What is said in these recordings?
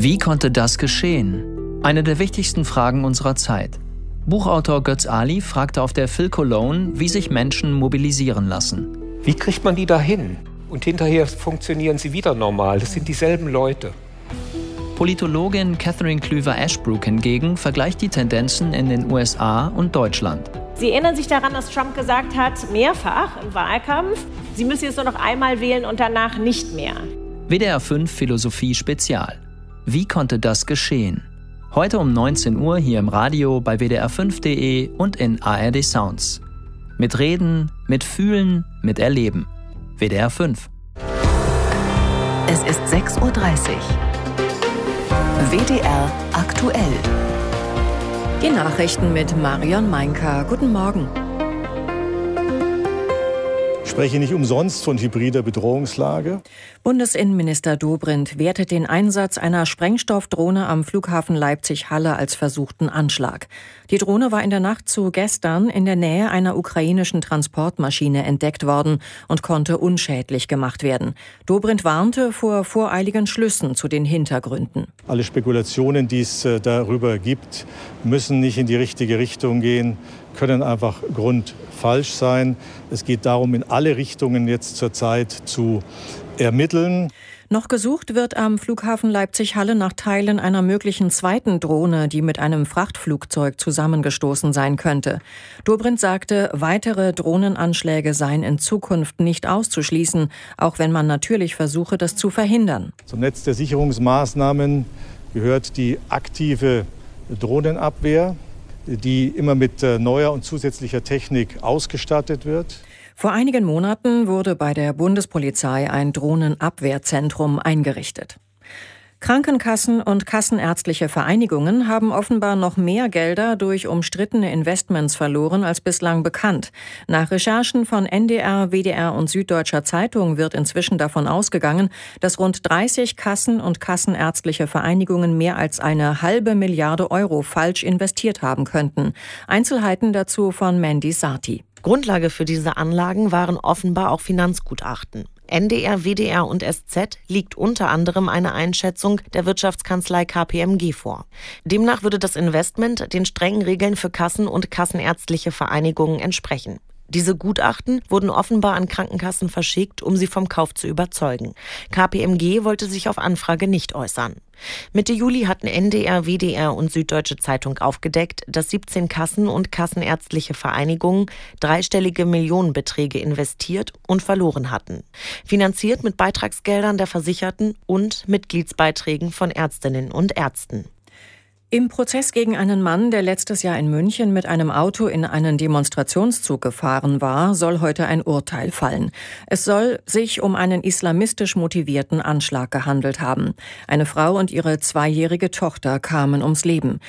Wie konnte das geschehen? Eine der wichtigsten Fragen unserer Zeit. Buchautor Götz Ali fragte auf der Phil Cologne, wie sich Menschen mobilisieren lassen. Wie kriegt man die da hin? Und hinterher funktionieren sie wieder normal. Das sind dieselben Leute. Politologin Catherine Klüver-Ashbrook hingegen vergleicht die Tendenzen in den USA und Deutschland. Sie erinnern sich daran, dass Trump gesagt hat, mehrfach im Wahlkampf, Sie müssen jetzt nur noch einmal wählen und danach nicht mehr. WDR 5 Philosophie Spezial. Wie konnte das geschehen? Heute um 19 Uhr hier im Radio bei wdr5.de und in ARD Sounds. Mit Reden, mit Fühlen, mit Erleben. WDR 5. Es ist 6:30 Uhr. WDR aktuell. Die Nachrichten mit Marion Meinka. Guten Morgen. Ich spreche nicht umsonst von hybrider Bedrohungslage. Bundesinnenminister Dobrindt wertet den Einsatz einer Sprengstoffdrohne am Flughafen Leipzig-Halle als versuchten Anschlag. Die Drohne war in der Nacht zu gestern in der Nähe einer ukrainischen Transportmaschine entdeckt worden und konnte unschädlich gemacht werden. Dobrindt warnte vor voreiligen Schlüssen zu den Hintergründen. Alle Spekulationen, die es darüber gibt, müssen nicht in die richtige Richtung gehen, können einfach grundfalsch sein. Es geht darum, in alle Richtungen jetzt zurzeit zu ermitteln. Noch gesucht wird am Flughafen Leipzig-Halle nach Teilen einer möglichen zweiten Drohne, die mit einem Frachtflugzeug zusammengestoßen sein könnte. Dobrindt sagte, weitere Drohnenanschläge seien in Zukunft nicht auszuschließen, auch wenn man natürlich versuche, das zu verhindern. Zum Netz der Sicherungsmaßnahmen gehört die aktive Drohnenabwehr, die immer mit neuer und zusätzlicher Technik ausgestattet wird. Vor einigen Monaten wurde bei der Bundespolizei ein Drohnenabwehrzentrum eingerichtet. Krankenkassen und kassenärztliche Vereinigungen haben offenbar noch mehr Gelder durch umstrittene Investments verloren als bislang bekannt. Nach Recherchen von NDR, WDR und Süddeutscher Zeitung wird inzwischen davon ausgegangen, dass rund 30 Kassen und kassenärztliche Vereinigungen mehr als 1,5 Milliarde Euro falsch investiert haben könnten. Einzelheiten dazu von Mandy Sarti. Grundlage für diese Anlagen waren offenbar auch Finanzgutachten. NDR, WDR und SZ liegt unter anderem eine Einschätzung der Wirtschaftskanzlei KPMG vor. Demnach würde das Investment den strengen Regeln für Kassen und kassenärztliche Vereinigungen entsprechen. Diese Gutachten wurden offenbar an Krankenkassen verschickt, um sie vom Kauf zu überzeugen. KPMG wollte sich auf Anfrage nicht äußern. Mitte Juli hatten NDR, WDR und Süddeutsche Zeitung aufgedeckt, dass 17 Kassen und kassenärztliche Vereinigungen dreistellige Millionenbeträge investiert und verloren hatten. Finanziert mit Beitragsgeldern der Versicherten und Mitgliedsbeiträgen von Ärztinnen und Ärzten. Im Prozess gegen einen Mann, der letztes Jahr in München mit einem Auto in einen Demonstrationszug gefahren war, soll heute ein Urteil fallen. Es soll sich um einen islamistisch motivierten Anschlag gehandelt haben. Eine Frau und ihre 2-jährige Tochter kamen ums Leben.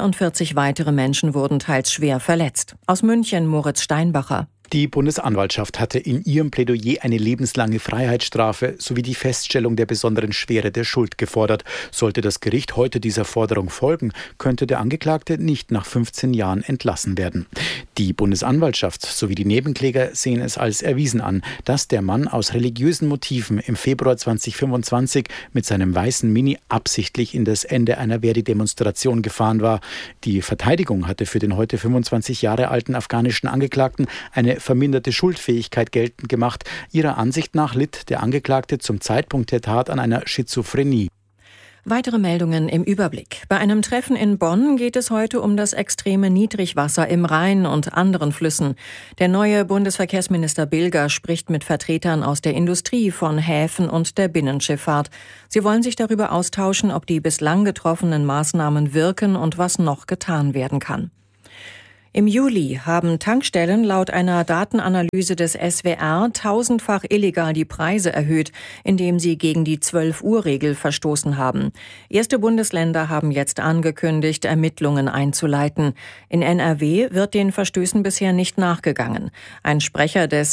44 weitere Menschen wurden teils schwer verletzt. Aus München Moritz Steinbacher. Die Bundesanwaltschaft hatte in ihrem Plädoyer eine lebenslange Freiheitsstrafe sowie die Feststellung der besonderen Schwere der Schuld gefordert. Sollte das Gericht heute dieser Forderung folgen, könnte der Angeklagte nicht nach 15 Jahren entlassen werden. Die Bundesanwaltschaft sowie die Nebenkläger sehen es als erwiesen an, dass der Mann aus religiösen Motiven im Februar 2025 mit seinem weißen Mini absichtlich in das Ende einer Verdi-Demonstration gefahren war. Die Verteidigung hatte für den heute 25 Jahre alten afghanischen Angeklagten eine verminderte Schuldfähigkeit geltend gemacht. Ihrer Ansicht nach litt der Angeklagte zum Zeitpunkt der Tat an einer Schizophrenie. Weitere Meldungen im Überblick. Bei einem Treffen in Bonn geht es heute um das extreme Niedrigwasser im Rhein und anderen Flüssen. Der neue Bundesverkehrsminister Bilger spricht mit Vertretern aus der Industrie, von Häfen und der Binnenschifffahrt. Sie wollen sich darüber austauschen, ob die bislang getroffenen Maßnahmen wirken und was noch getan werden kann. Im Juli haben Tankstellen laut einer Datenanalyse des SWR 1000-fach illegal die Preise erhöht, indem sie gegen die 12-Uhr-Regel verstoßen haben. Erste Bundesländer haben jetzt angekündigt, Ermittlungen einzuleiten. In NRW wird den Verstößen bisher nicht nachgegangen. Ein Sprecher des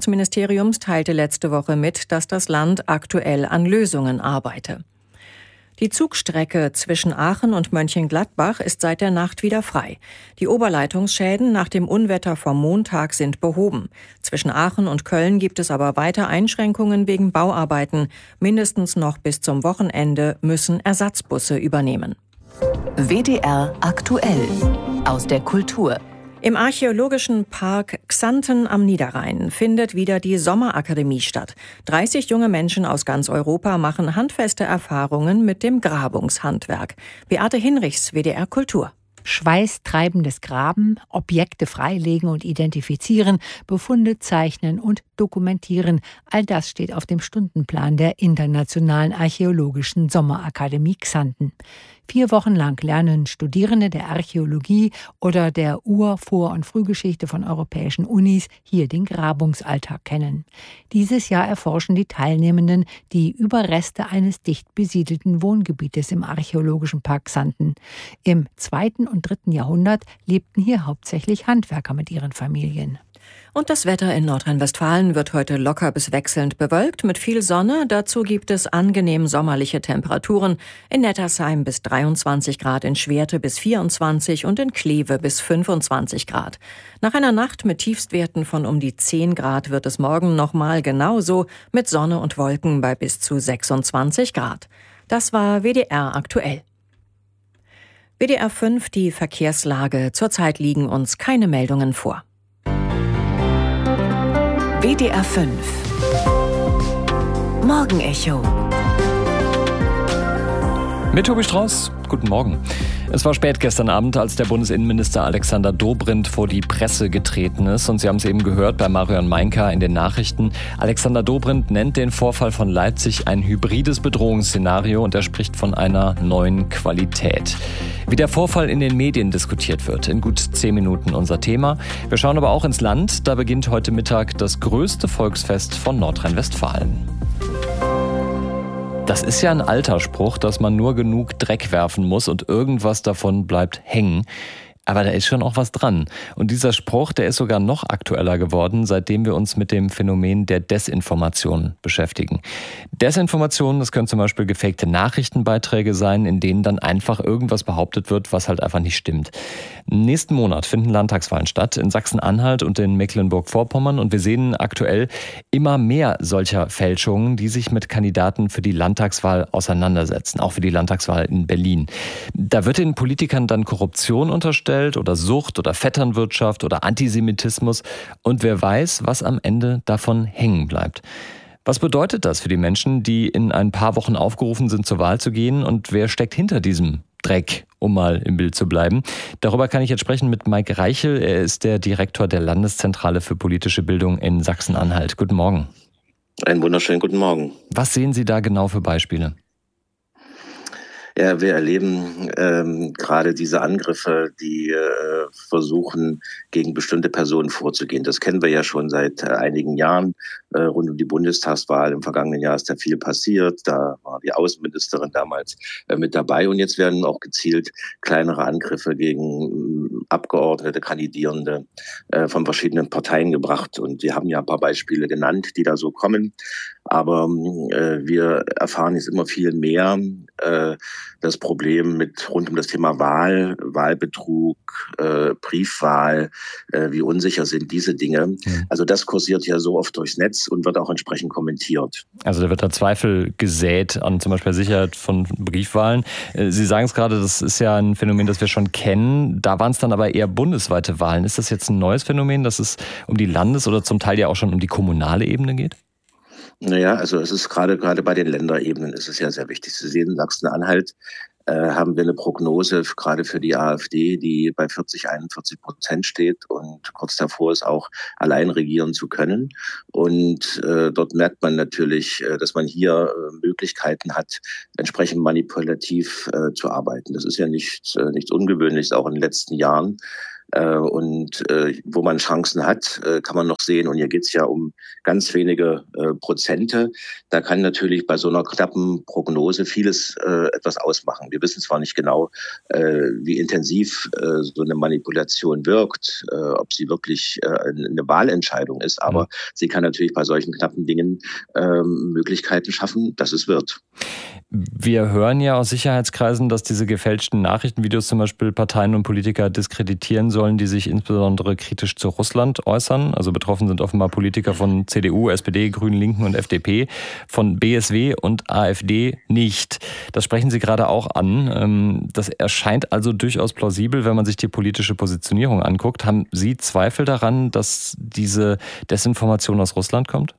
NRW-Wirtschaftsministeriums teilte letzte Woche mit, dass das Land aktuell an Lösungen arbeite. Die Zugstrecke zwischen Aachen und Mönchengladbach ist seit der Nacht wieder frei. Die Oberleitungsschäden nach dem Unwetter vom Montag sind behoben. Zwischen Aachen und Köln gibt es aber weiter Einschränkungen wegen Bauarbeiten. Mindestens noch bis zum Wochenende müssen Ersatzbusse übernehmen. WDR aktuell aus der Kultur. Im archäologischen Park Xanten am Niederrhein findet wieder die Sommerakademie statt. 30 junge Menschen aus ganz Europa machen handfeste Erfahrungen mit dem Grabungshandwerk. Beate Hinrichs, WDR Kultur. Schweißtreibendes Graben, Objekte freilegen und identifizieren, Befunde zeichnen und dokumentieren. All das steht auf dem Stundenplan der Internationalen Archäologischen Sommerakademie Xanten. 4 Wochen lang lernen Studierende der Archäologie oder der Ur-, Vor- und Frühgeschichte von europäischen Unis hier den Grabungsalltag kennen. Dieses Jahr erforschen die Teilnehmenden die Überreste eines dicht besiedelten Wohngebietes im archäologischen Park Xanten. Im 2. und 3. Jahrhundert lebten hier hauptsächlich Handwerker mit ihren Familien. Und das Wetter in Nordrhein-Westfalen wird heute locker bis wechselnd bewölkt mit viel Sonne. Dazu gibt es angenehm sommerliche Temperaturen. In Nettersheim bis 23 Grad, in Schwerte bis 24 und in Kleve bis 25 Grad. Nach einer Nacht mit Tiefstwerten von um die 10 Grad wird es morgen nochmal genauso mit Sonne und Wolken bei bis zu 26 Grad. Das war WDR aktuell. WDR 5, die Verkehrslage. Zurzeit liegen uns keine Meldungen vor. WDR 5 Morgenecho. Mit Tobi Strauß, guten Morgen. Es war spät gestern Abend, als der Bundesinnenminister Alexander Dobrindt vor die Presse getreten ist. Und Sie haben es eben gehört bei Marion Meinka in den Nachrichten. Alexander Dobrindt nennt den Vorfall von Leipzig ein hybrides Bedrohungsszenario und er spricht von einer neuen Qualität. Wie der Vorfall in den Medien diskutiert wird, in gut 10 Minuten unser Thema. Wir schauen aber auch ins Land. Da beginnt heute Mittag das größte Volksfest von Nordrhein-Westfalen. Das ist ja ein alter Spruch, dass man nur genug Dreck werfen muss und irgendwas davon bleibt hängen. Aber da ist schon auch was dran. Und dieser Spruch, der ist sogar noch aktueller geworden, seitdem wir uns mit dem Phänomen der Desinformation beschäftigen. Desinformation, das können zum Beispiel gefakte Nachrichtenbeiträge sein, in denen dann einfach irgendwas behauptet wird, was halt einfach nicht stimmt. Nächsten Monat finden Landtagswahlen statt in Sachsen-Anhalt und in Mecklenburg-Vorpommern. Und wir sehen aktuell immer mehr solcher Fälschungen, die sich mit Kandidaten für die Landtagswahl auseinandersetzen, auch für die Landtagswahl in Berlin. Da wird den Politikern dann Korruption unterstellt oder Sucht oder Vetternwirtschaft oder Antisemitismus. Und wer weiß, was am Ende davon hängen bleibt. Was bedeutet das für die Menschen, die in ein paar Wochen aufgerufen sind, zur Wahl zu gehen? Und wer steckt hinter diesem Dreck, um mal im Bild zu bleiben? Darüber kann ich jetzt sprechen mit Mike Reichel. Er ist der Direktor der Landeszentrale für politische Bildung in Sachsen-Anhalt. Guten Morgen. Einen wunderschönen guten Morgen. Was sehen Sie da genau für Beispiele? Ja, wir erleben gerade diese Angriffe, die versuchen, gegen bestimmte Personen vorzugehen. Das kennen wir ja schon seit einigen Jahren. Rund um die Bundestagswahl im vergangenen Jahr ist da viel passiert. Da war die Außenministerin damals mit dabei. Und jetzt werden auch gezielt kleinere Angriffe gegen Abgeordnete, Kandidierende von verschiedenen Parteien gebracht. Und wir haben ja ein paar Beispiele genannt, die da so kommen. Aber wir erfahren jetzt immer viel mehr das Problem rund um das Thema Wahl, Wahlbetrug, Briefwahl, wie unsicher sind diese Dinge. Also das kursiert ja so oft durchs Netz und wird auch entsprechend kommentiert. Also da wird da Zweifel gesät an zum Beispiel der Sicherheit von Briefwahlen. Sie sagen es gerade, das ist ja ein Phänomen, das wir schon kennen. Da waren es dann aber eher bundesweite Wahlen. Ist das jetzt ein neues Phänomen, dass es um die Landes- oder zum Teil ja auch schon um die kommunale Ebene geht? Naja, also es ist gerade bei den Länderebenen ist es ja sehr wichtig. Sie sehen, in Sachsen-Anhalt haben wir eine Prognose gerade für die AfD, die bei 41% steht und kurz davor ist, auch allein regieren zu können. Und dort merkt man natürlich, dass man hier Möglichkeiten hat, entsprechend manipulativ zu arbeiten. Das ist ja nichts Ungewöhnliches, auch in den letzten Jahren. Und wo man Chancen hat, kann man noch sehen. Und hier geht es ja um ganz wenige Prozente. Da kann natürlich bei so einer knappen Prognose vieles etwas ausmachen. Wir wissen zwar nicht genau, wie intensiv so eine Manipulation wirkt, ob sie wirklich eine Wahlentscheidung ist, aber sie kann natürlich bei solchen knappen Dingen Möglichkeiten schaffen, dass es wird. Wir hören ja aus Sicherheitskreisen, dass diese gefälschten Nachrichtenvideos zum Beispiel Parteien und Politiker diskreditieren sollen, die sich insbesondere kritisch zu Russland äußern. Also betroffen sind offenbar Politiker von CDU, SPD, Grünen, Linken und FDP, von BSW und AfD nicht. Das sprechen Sie gerade auch an. Das erscheint also durchaus plausibel, wenn man sich die politische Positionierung anguckt. Haben Sie Zweifel daran, dass diese Desinformation aus Russland kommt?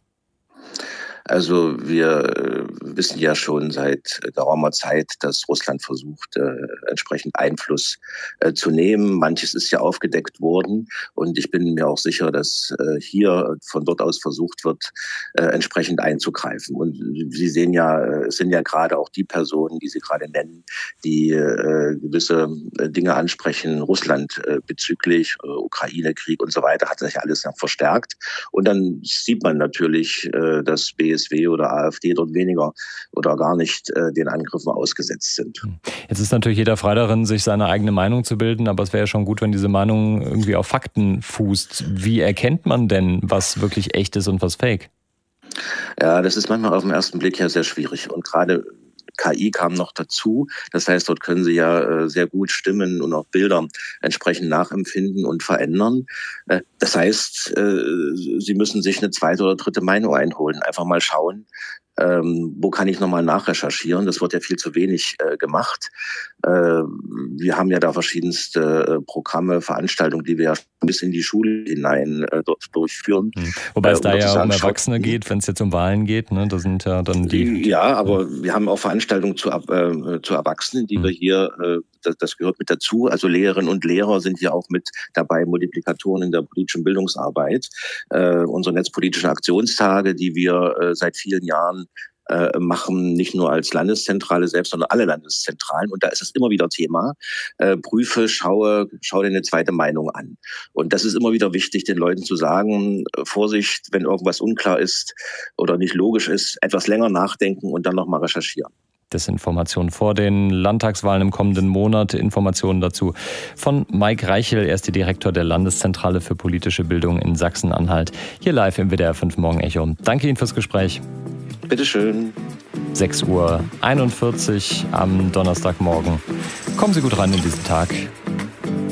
Also wir wissen ja schon seit geraumer Zeit, dass Russland versucht, entsprechend Einfluss zu nehmen. Manches ist ja aufgedeckt worden und ich bin mir auch sicher, dass hier von dort aus versucht wird, entsprechend einzugreifen. Und Sie sehen ja, es sind ja gerade auch die Personen, die Sie gerade nennen, die gewisse Dinge ansprechen, Russland bezüglich Ukraine-Krieg und so weiter, hat sich ja alles noch verstärkt. Und dann sieht man natürlich, dass BSW oder AfD dort weniger oder gar nicht den Angriffen ausgesetzt sind. Jetzt ist natürlich jeder frei darin, sich seine eigene Meinung zu bilden, aber es wäre ja schon gut, wenn diese Meinung irgendwie auf Fakten fußt. Wie erkennt man denn, was wirklich echt ist und was fake? Ja, das ist manchmal auf den ersten Blick ja sehr schwierig und gerade KI kam noch dazu. Das heißt, dort können Sie ja sehr gut Stimmen und auch Bilder entsprechend nachempfinden und verändern. Das heißt, Sie müssen sich eine zweite oder dritte Meinung einholen. Einfach mal schauen, wo kann ich nochmal nachrecherchieren. Das wird ja viel zu wenig gemacht. Wir haben ja da verschiedenste Programme, Veranstaltungen, die wir ja bis in die Schule hinein dort durchführen. Wobei es da ja um Erwachsene geht, wenn es jetzt um Wahlen geht. Ne? Das sind ja dann die... Ja, aber wir haben auch Veranstaltungen zu Erwachsenen, die wir hier, das gehört mit dazu. Also Lehrerinnen und Lehrer sind hier auch mit dabei, Multiplikatoren in der politischen Bildungsarbeit. Unsere netzpolitischen Aktionstage, die wir seit vielen Jahren machen, nicht nur als Landeszentrale selbst, sondern alle Landeszentralen. Und da ist es immer wieder Thema. Prüfe, schau dir eine zweite Meinung an. Und das ist immer wieder wichtig, den Leuten zu sagen, Vorsicht, wenn irgendwas unklar ist oder nicht logisch ist, etwas länger nachdenken und dann nochmal recherchieren. Desinformation vor den Landtagswahlen im kommenden Monat. Informationen dazu von Mike Reichel. Er ist der Direktor der Landeszentrale für politische Bildung in Sachsen-Anhalt. Hier live im WDR 5 Morgen Echo. Danke Ihnen fürs Gespräch. Bitteschön. 6:41 Uhr am Donnerstagmorgen. Kommen Sie gut rein in diesen Tag.